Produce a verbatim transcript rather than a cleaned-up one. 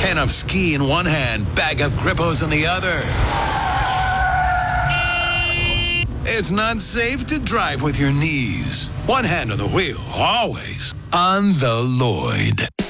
Can of ski in one hand, bag of Grippos in the other. It's not safe to drive with your knees. One hand on the wheel, always on the Lloyd.